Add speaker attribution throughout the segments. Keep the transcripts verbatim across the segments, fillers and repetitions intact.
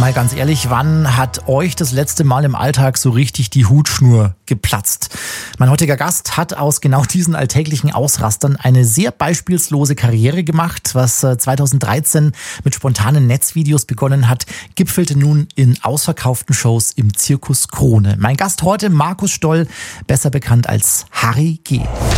Speaker 1: Mal ganz ehrlich, wann hat euch das letzte Mal im Alltag so richtig die Hutschnur geplatzt? Mein heutiger Gast hat aus genau diesen alltäglichen Ausrastern eine sehr beispielslose Karriere gemacht. Was zweitausenddreizehn mit spontanen Netzvideos begonnen hat, gipfelte nun in ausverkauften Shows im Zirkus Krone. Mein Gast heute, Markus Stoll, besser bekannt als Harry G.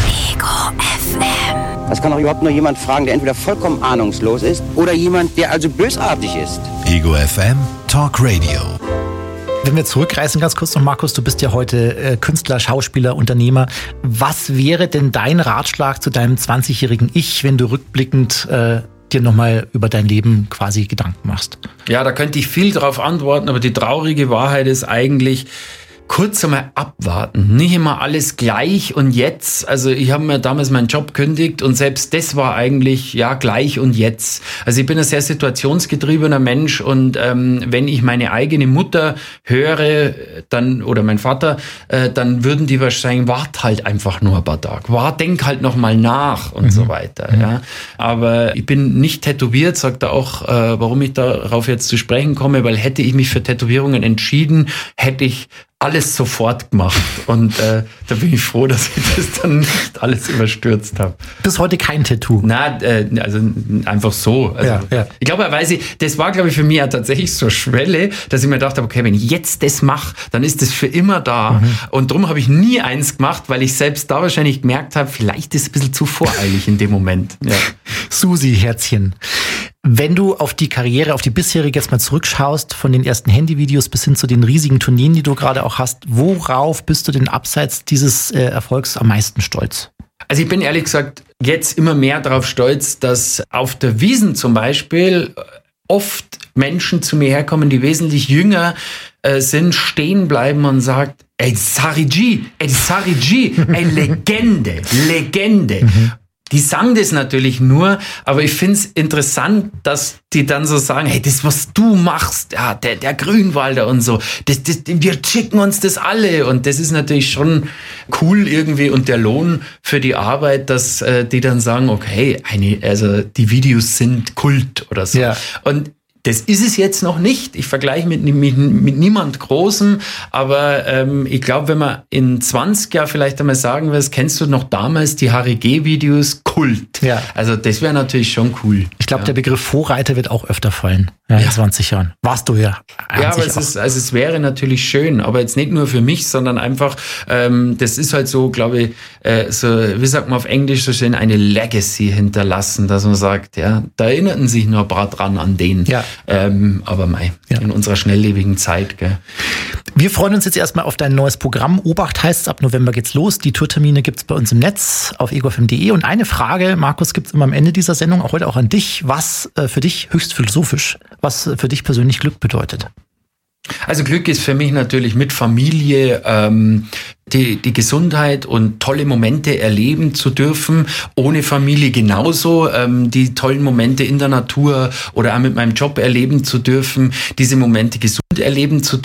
Speaker 2: Ego F M.
Speaker 3: Das kann doch überhaupt nur jemand fragen, der entweder vollkommen ahnungslos ist oder jemand, der also bösartig ist.
Speaker 4: Ego F M Talk Radio.
Speaker 1: Wenn wir zurückreisen, ganz kurz noch, Markus, du bist ja heute äh, Künstler, Schauspieler, Unternehmer. Was wäre denn dein Ratschlag zu deinem zwanzigjährigen Ich, wenn du rückblickend äh, dir nochmal über dein Leben quasi Gedanken machst?
Speaker 5: Ja, da könnte ich viel drauf antworten, aber die traurige Wahrheit ist eigentlich, kurz einmal abwarten. Nicht immer alles gleich und jetzt. Also ich habe mir damals meinen Job gekündigt und selbst das war eigentlich ja gleich und jetzt. Also ich bin ein sehr situationsgetriebener Mensch und ähm, wenn ich meine eigene Mutter höre, dann oder mein Vater, äh, dann würden die wahrscheinlich, wart halt einfach nur ein paar Tage. Wart, denk halt noch mal nach und mhm. so weiter. Mhm. Ja. Aber ich bin nicht tätowiert, sagt er auch, äh, warum ich darauf jetzt zu sprechen komme, weil hätte ich mich für Tätowierungen entschieden, hätte ich alles sofort gemacht und äh, da bin ich froh, dass ich das dann nicht alles überstürzt habe.
Speaker 1: Bis heute kein Tattoo?
Speaker 5: Na, äh, also einfach so. Also,
Speaker 1: ja, ja.
Speaker 5: Ich glaube, weiß ich, das war, glaube ich, für mich ja tatsächlich so eine Schwelle, dass ich mir gedacht habe, okay, wenn ich jetzt das mache, dann ist das für immer da. Mhm. Und darum habe ich nie eins gemacht, weil ich selbst da wahrscheinlich gemerkt habe, vielleicht ist es ein bisschen zu voreilig in dem Moment. Ja.
Speaker 1: Susi, Herzchen. Wenn du auf die Karriere, auf die bisherige jetzt mal zurückschaust, von den ersten Handyvideos bis hin zu den riesigen Tourneen, die du gerade auch hast, worauf bist du denn abseits dieses äh, Erfolgs am meisten stolz?
Speaker 5: Also ich bin ehrlich gesagt jetzt immer mehr darauf stolz, dass auf der Wiesn zum Beispiel oft Menschen zu mir herkommen, die wesentlich jünger äh, sind, stehen bleiben und sagt, ey, Sari G, ey, Sari G, ey, Legende, Legende. Mhm. Die sagen das natürlich nur, aber ich find's interessant, dass die dann so sagen, hey, das, was du machst, ja, der, der Grünwalder und so, das, das, wir schicken uns das alle. Und das ist natürlich schon cool irgendwie und der Lohn für die Arbeit, dass äh, die dann sagen, okay, eine, also die Videos sind Kult oder so. Ja. Und das ist es jetzt noch nicht. Ich vergleiche mit, mit, mit niemand Großem, aber ähm, ich glaube, wenn man in zwanzig Jahren vielleicht einmal sagen will, kennst du noch damals die Harry G-Videos? Kult. Ja. Also das wäre natürlich schon cool.
Speaker 1: Ich glaube,
Speaker 5: ja.
Speaker 1: der Begriff Vorreiter wird auch öfter fallen ja, in ja. zwanzig Jahren. Warst du ja.
Speaker 5: Ja, aber es, ist, also es wäre natürlich schön, aber jetzt nicht nur für mich, sondern einfach, ähm, das ist halt so, glaube ich, äh, so, wie sagt man auf Englisch so schön, eine Legacy hinterlassen, dass man sagt, ja, da erinnerten sich nur ein paar dran an den. Ja. Ähm, aber mei, ja. in unserer schnelllebigen Zeit. Gell.
Speaker 1: Wir freuen uns jetzt erstmal auf dein neues Programm. Obacht heißt es, ab November geht's los. Die Tourtermine gibt's bei uns im Netz auf ego f m punkt de. Und eine Frage, Markus, gibt's immer am Ende dieser Sendung, auch heute auch an dich. Was äh, für dich, höchst philosophisch, was für dich persönlich Glück bedeutet?
Speaker 5: Also Glück ist für mich natürlich mit Familie, ähm, die, die Gesundheit und tolle Momente erleben zu dürfen. Ohne Familie genauso, ähm, die tollen Momente in der Natur oder auch mit meinem Job erleben zu dürfen, diese Momente gesund erleben zu dürfen.